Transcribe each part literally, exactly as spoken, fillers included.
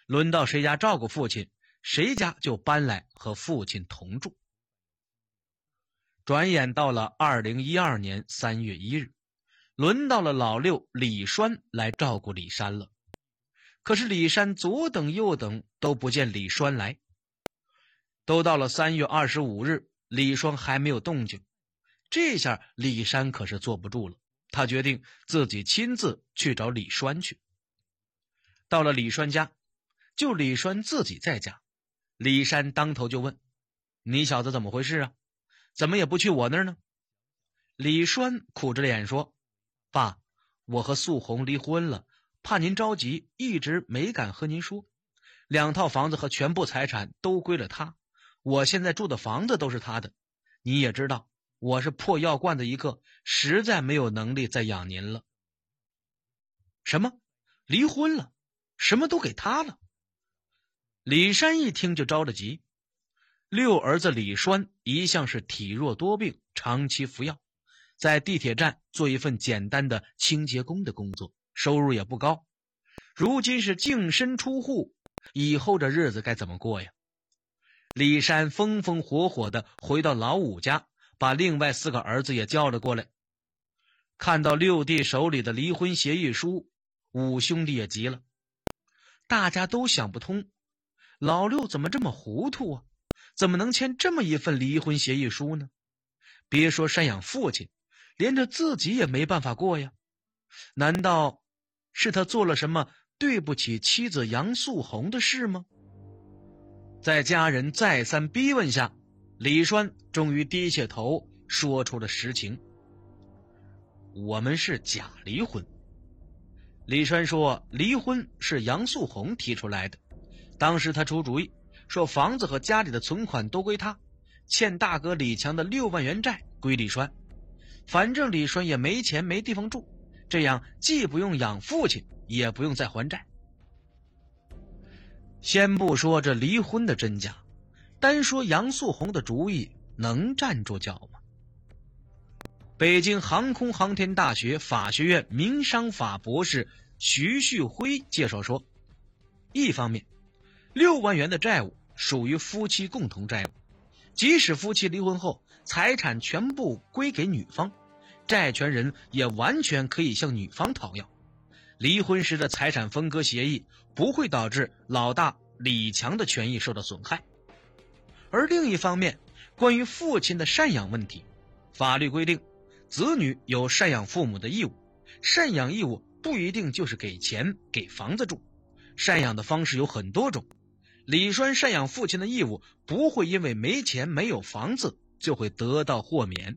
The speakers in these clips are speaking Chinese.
轮到谁家照顾父亲，谁家就搬来和父亲同住。转眼到了二零一二年三月一日，轮到了老六李栓来照顾李山了。可是李山左等右等都不见李栓来。都到了三月二十五日，李栓还没有动静。这下李山可是坐不住了，他决定自己亲自去找李栓去。到了李栓家，就李栓自己在家，李山当头就问：你小子怎么回事啊？怎么也不去我那儿呢？李栓苦着脸说：爸，我和素红离婚了，怕您着急，一直没敢和您说。两套房子和全部财产都归了他，我现在住的房子都是他的。你也知道，我是破药罐的一个，实在没有能力再养您了。什么？离婚了？什么都给他了？李山一听就着了急。六儿子李栓一向是体弱多病，长期服药，在地铁站做一份简单的清洁工的工作，收入也不高。如今是净身出户，以后这日子该怎么过呀？李山风风火火地回到老五家，把另外四个儿子也叫了过来。看到六弟手里的离婚协议书，五兄弟也急了。大家都想不通，老六怎么这么糊涂啊？怎么能签这么一份离婚协议书呢？别说赡养父亲，连着自己也没办法过呀。难道是他做了什么对不起妻子杨素红的事吗？在家人再三逼问下，李栓终于低下头说出了实情。我们是假离婚。李栓说，离婚是杨素红提出来的，当时他出主意，说房子和家里的存款都归他，欠大哥李强的六万元债归李栓，反正李栓也没钱没地方住，这样既不用养父亲，也不用再还债。先不说这离婚的真假，单说杨素红的主意能站住脚吗？北京航空航天大学法学院民商法博士徐旭辉介绍说，一方面，六万元的债务属于夫妻共同债务，即使夫妻离婚后，财产全部归给女方，债权人也完全可以向女方讨要。离婚时的财产分割协议不会导致老大李强的权益受到损害。而另一方面，关于父亲的赡养问题，法律规定，子女有赡养父母的义务，赡养义务不一定就是给钱给房子住，赡养的方式有很多种。李栓赡养父亲的义务不会因为没钱没有房子就会得到豁免。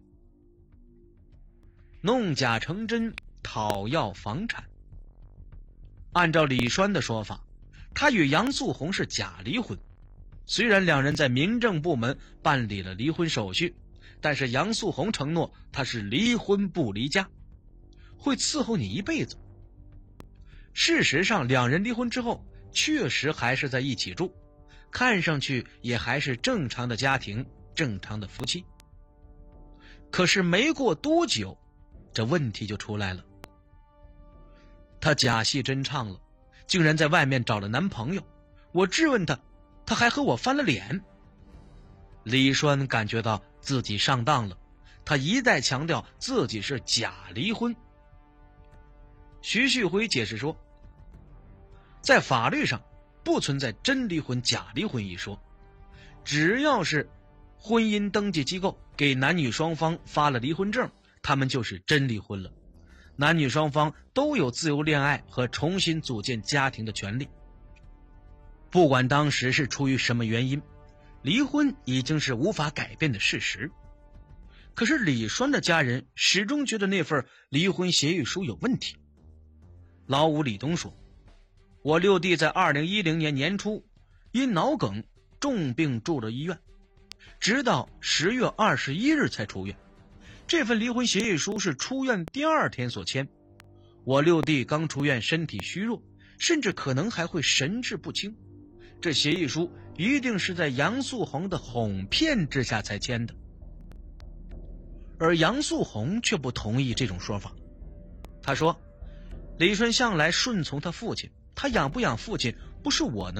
弄假成真，讨要房产。按照李栓的说法，他与杨素红是假离婚，虽然两人在民政部门办理了离婚手续，但是杨素红承诺他是离婚不离家，会伺候你一辈子。事实上，两人离婚之后确实还是在一起住，看上去也还是正常的家庭，正常的夫妻。可是没过多久，这问题就出来了。她假戏真唱了，竟然在外面找了男朋友。我质问她，她还和我翻了脸。李栓感觉到自己上当了，他一再强调自己是假离婚。徐旭辉解释说，在法律上不存在真离婚假离婚一说，只要是婚姻登记机构给男女双方发了离婚证，他们就是真离婚了。男女双方都有自由恋爱和重新组建家庭的权利。不管当时是出于什么原因，离婚已经是无法改变的事实。可是李栓的家人始终觉得那份离婚协议书有问题。老五李东说，我六弟在二零一零年年初因脑梗重病住了医院，直到十月二十一日才出院。这份离婚协议书是出院第二天所签。我六弟刚出院，身体虚弱，甚至可能还会神志不清。这协议书一定是在杨素红的哄骗之下才签的。而杨素红却不同意这种说法。他说，李栓向来顺从他父亲，他养不养父亲不是我能